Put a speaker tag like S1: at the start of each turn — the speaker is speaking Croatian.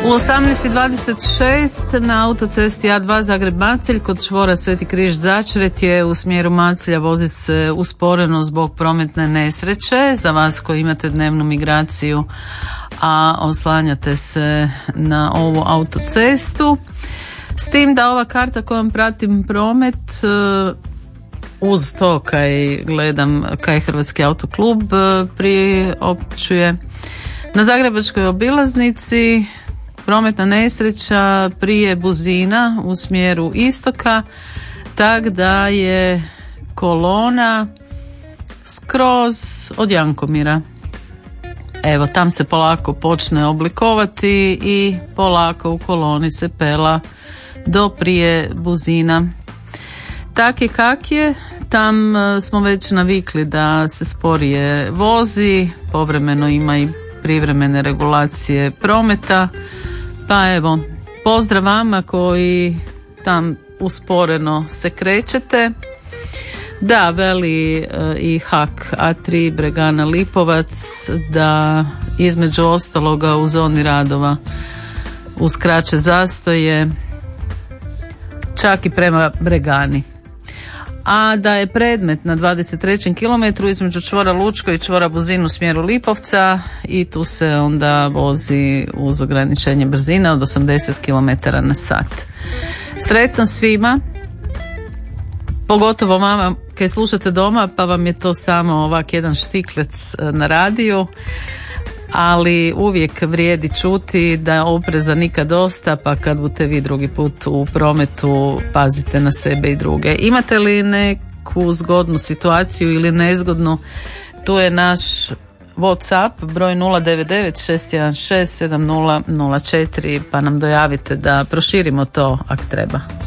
S1: U 18:26 na autocesti A2 Zagreb-Macelj kod čvora Sveti Križ Začretje u smjeru Macelja vozi se usporeno zbog prometne nesreće. Za vas koji imate dnevnu migraciju, a oslanjate se na ovu autocestu. S tim da ova karta kojom pratim promet, uz to kaj gledam kaj Hrvatski autoklub priopćuje, na Zagrebačkoj obilaznici prometna nesreća prije Buzina u smjeru istoka, tak da je kolona skroz od Jankomira. Evo, tam se polako počne oblikovati i polako u koloni se pela do prije Buzina. Tak je kak je, tam smo već navikli da se sporije vozi, povremeno ima i privremene regulacije prometa, pa evo, pozdrav vama koji tam usporeno se krećete. Da, veli i HAK A3 Bregana Lipovac da između ostaloga u zoni radova uskraće zastoje čak i prema Bregani. A da je predmet na 23. kilometru između čvora Lučko i čvora Buzin u smjeru Lipovca i tu se onda vozi uz ograničenje brzine od 80 km/h. Sretno svima, pogotovo vama kaj slušate doma pa vam je to samo ovak jedan štiklec na radiju, ali uvijek vrijedi čuti da opreza nikad dosta, pa kad budete vi drugi put u prometu pazite na sebe i druge. Imate li neku zgodnu situaciju ili nezgodnu, tu je naš WhatsApp broj 099 616 7004 pa nam dojavite da proširimo to ako treba.